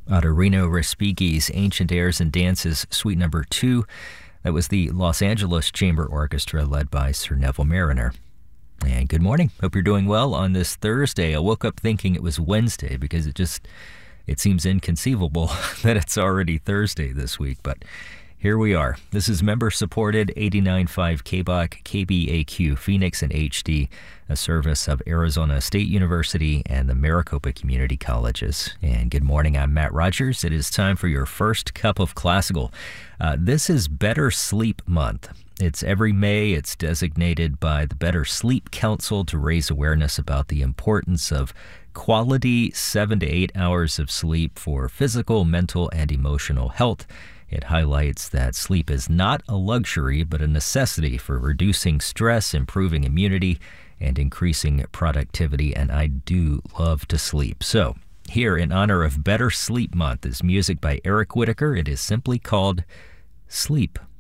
Autorino Respighi's Ancient Airs and Dances, Suite Number 2. That was the Los Angeles Chamber Orchestra led by Sir Neville Marriner. And good morning. Hope you're doing well on this Thursday. I woke up thinking it was Wednesday because it seems inconceivable that it's already Thursday this week, but here we are. This is member-supported 89.5 KBOC, KBAQ, Phoenix and HD, a service of Arizona State University and the Maricopa Community Colleges. And good morning, I'm Matt Rogers. It is time for your first cup of classical. This is Better Sleep Month. It's every May. It's designated by the Better Sleep Council to raise awareness about the importance of quality 7 to 8 hours of sleep for physical, mental, and emotional health. It highlights that sleep is not a luxury, but a necessity for reducing stress, improving immunity, and increasing productivity. And I do love to sleep. So, here in honor of Better Sleep Month is music by Eric Whitacre. It is simply called Sleep.